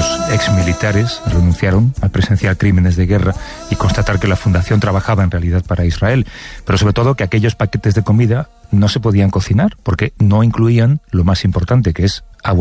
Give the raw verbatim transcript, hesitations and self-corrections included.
exmilitares renunciaron a presenciar crímenes de guerra y constatar que la fundación trabajaba en realidad para Israel, pero sobre todo que aquellos paquetes de comida no se podían cocinar porque no incluían lo más importante, que es agua